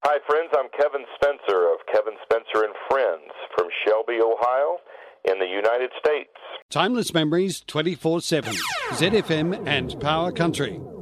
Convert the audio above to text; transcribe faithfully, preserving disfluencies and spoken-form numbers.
Hi, friends. I'm Kevin Spencer of Kevin Spencer and Friends from Shelby, Ohio, in the United States. Timeless Memories twenty-four seven. Z F M and Power Country.